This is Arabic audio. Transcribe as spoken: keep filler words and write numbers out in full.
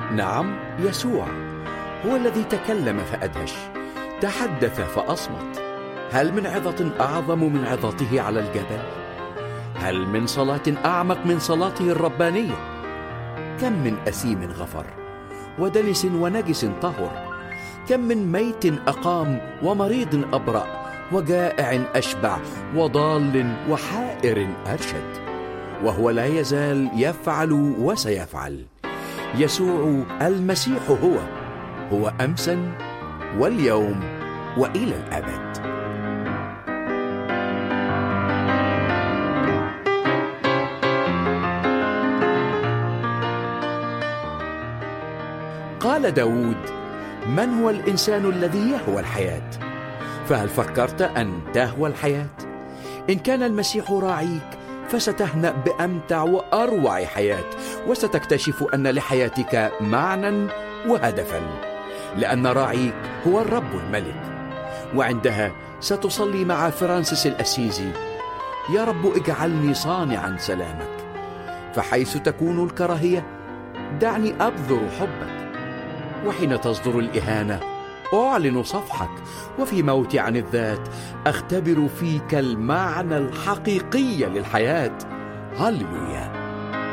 نعم، يسوع هو الذي تكلم فأدهش، تحدث فأصمت. هل من عظة أعظم من عظته على الجبل؟ هل من صلاة أعمق من صلاته الربانية؟ كم من أثيم غفر، ودنس ونجس طهر، كم من ميت أقام، ومريض أبرأ، وجائع أشبع، وضال وحائر أرشد. وهو لا يزال يفعل وسيفعل. يسوع المسيح هو هو أمسا واليوم وإلى الأبد. قال داود: من هو الإنسان الذي يهوى الحياة؟ فهل فكرت أن تهوى الحياة؟ إن كان المسيح راعيك فستهنأ بأمتع وأروع حياة، وستكتشف أن لحياتك معنى وهدفا، لأن راعيك هو الرب الملك. وعندها ستصلي مع فرانسيس الأسيزي: يا رب اجعلني صانعا سلامك، فحيث تكون الكراهية دعني أبذر حبك، وحين تصدر الإهانة أعلن صفحك، وفي موتي عن الذات أختبر فيك المعنى الحقيقي للحياة. هللويا.